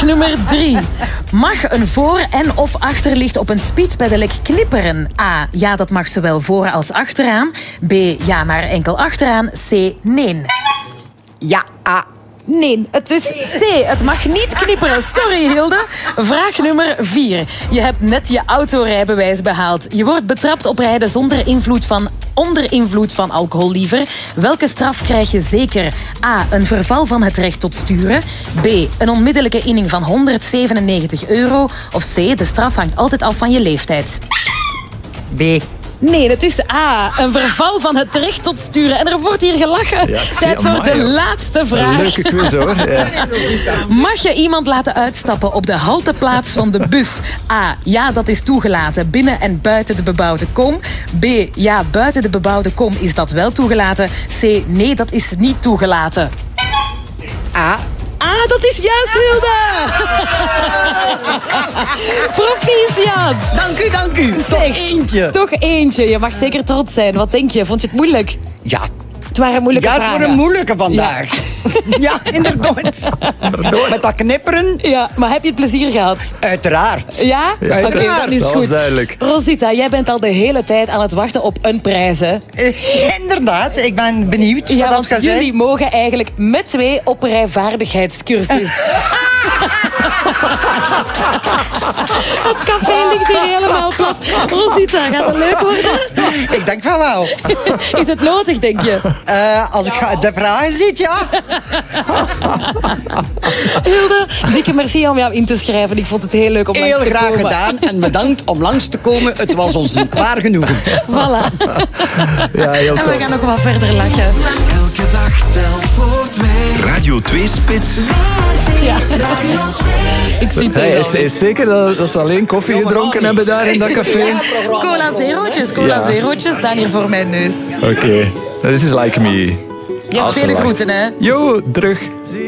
nummer 3. Mag een voor- en of achterlicht op een speedpedelec knipperen? A. Ja, dat mag zowel voor als achteraan. B. Ja, maar enkel achteraan. C. Nee. Ja, A. Nee, het is C. Het mag niet knipperen. Sorry, Hilde. Vraag nummer 4. Je hebt net je autorijbewijs behaald. Je wordt betrapt op rijden onder invloed van alcohol liever. Welke straf krijg je zeker? A. Een verval van het recht tot sturen. B. Een onmiddellijke inning van €197. Of C. De straf hangt altijd af van je leeftijd. B. Nee, het is A. Een verval van het recht tot sturen. En er wordt hier gelachen. Ja, ik zie, Tijd voor amai, de joh. laatste Een vraag. leuke quiz, hoor. Ja. Mag je iemand laten uitstappen op de halteplaats van de bus? A. Ja, dat is toegelaten binnen en buiten de bebouwde kom. B. Ja, buiten de bebouwde kom is dat wel toegelaten. C. Nee, dat is niet toegelaten. A. Ah, dat is juist, Hilde! Proficiat! Dank u. Toch eentje. Toch eentje. Je mag zeker trots zijn. Wat denk je? Vond je het moeilijk? Ja. Het waren moeilijke vragen. Ja, het wordt een moeilijke vandaag. Ja, inderdaad. Met dat knipperen, Ja, maar heb je het plezier gehad? uiteraard. Ja? Oké, uiteraard. dat is Dat goed. was duidelijk. Rosita, jij bent al de hele tijd aan het wachten op een prijs, hè? Inderdaad, ik ben benieuwd Ja, wat dat want gaat jullie zijn. mogen eigenlijk met 2 op rijvaardigheidscursus. Het café ligt hier helemaal plat. Rosita, gaat het leuk worden? Ik denk van wel. Is het nodig, denk je? Als ik de vragen ziet, ja. Hilde, dikke merci om jou in te schrijven. Ik vond het heel leuk om langs Heel te graag komen. gedaan en bedankt om langs te komen. Het was ons waar genoegen. Voilà. Ja, heel En we tof. gaan ook wat verder lachen. Elke dag telt voor 2. Radio 2 Spits. Ik zie het Hey, er al. is zeker dat ze alleen koffie gedronken hebben daar in dat café? Cola zerootjes, cola zerootjes staan hier voor mijn neus. Oké. Dit is Like Me. Je hebt Awesome, vele wacht. groeten, hè? Yo, terug.